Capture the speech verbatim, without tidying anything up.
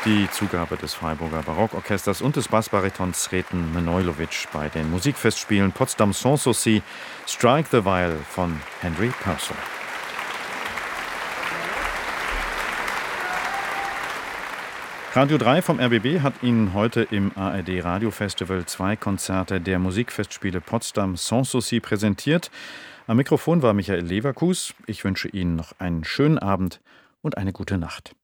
Die Zugabe des Freiburger Barockorchesters und des Bassbaritons Sreten Manojlovic bei den Musikfestspielen Potsdam Sanssouci, Strike the Viol von Henry Purcell. Radio drei vom R B B hat Ihnen heute im A R D Radiofestival zwei Konzerte der Musikfestspiele Potsdam Sanssouci präsentiert. Am Mikrofon war Michael Leverkus. Ich wünsche Ihnen noch einen schönen Abend und eine gute Nacht.